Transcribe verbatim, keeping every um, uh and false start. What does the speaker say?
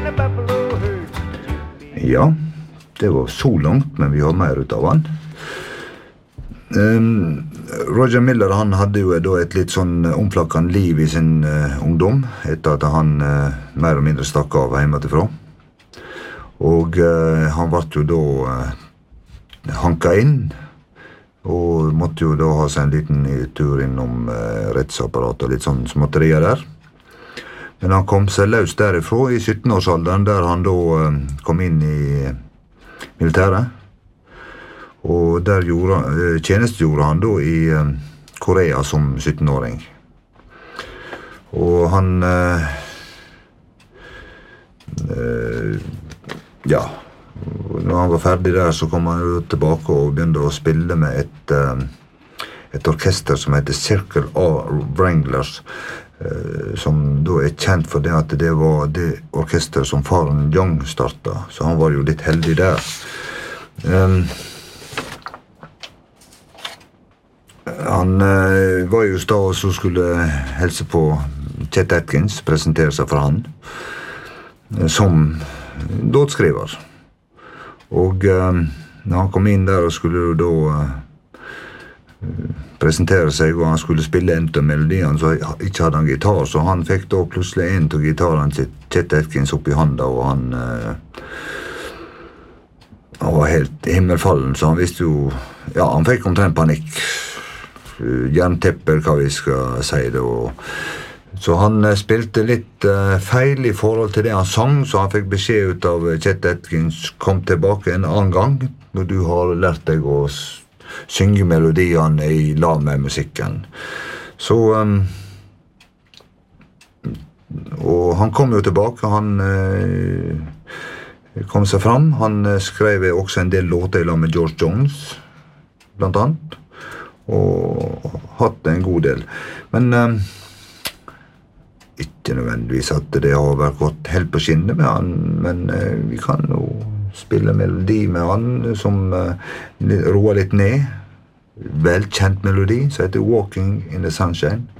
Ja, det var så langt, men vi har mer ut av han. Um, Roger Miller, han hadde jo da et litt sånn omflakkende liv i sin uh, ungdom, etter at han uh, mer eller mindre stakk av hjemmetifra. Og uh, han ble jo da uh, hanka inn, og måtte jo da ha seg en liten tur innom uh, rettsapparatet og litt sånn småtterier der. Men han kom seg løs derifra i sytten-årsalderen, der han da uh, kom inn i militæret. Og der gjorde, uh, tjenestegjorde han da i uh, Korea som sytten-åring. Og han... Uh, uh, ja, når han var ferdig der, så kom han jo tilbake og begynte å spille med et, uh, et orkester som heter Circle A Wranglers, Uh, som da er kjent for det at det var det orkester som faren Young startet, så han var jo litt heldig der. Um, han uh, var jo da som skulle helse på Chet Atkins, presentere seg for han, uh, som låtskriver. Og uh, når han kom inn der og skulle jo da uh, presentere seg, og han skulle spille en av melodien, så ikke hadde han gitar, så han fikk da plutselig en av gitaren til Chet Atkins opp i handa, og han, eh, han var helt himmelfallen, så han visste jo, ja, han fikk omtrent panikk, jerntepper, hva vi skal si det, og så han eh, spilte litt eh, feil i forhold til det han sang, så han fikk beskjed ut av Chet Atkins, kom tilbake en annen gang, når du har lært deg å synge melodiene i lag med musikken. Så um, og han kom jo tilbake, han uh, kom seg fram, han uh, skrev også en del låter i lag med George Jones blant annet, og hatt en god del, men um, ikke nødvendigvis at det har vært godt helt på skinnet med han, men uh, vi kan jo spille melodi med han som uh, roer litt ned. Velkjent melodi, som heter Walking in the Sunshine.